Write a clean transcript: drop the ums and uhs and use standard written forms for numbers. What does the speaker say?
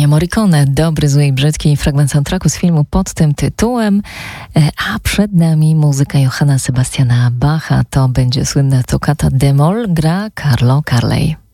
Ennio Morricone, dobry, zły i brzydki, fragment soundtracku z filmu pod tym tytułem, a przed nami muzyka Johanna Sebastiana Bacha, to będzie słynna toccata d-moll, gra Carlo Carley.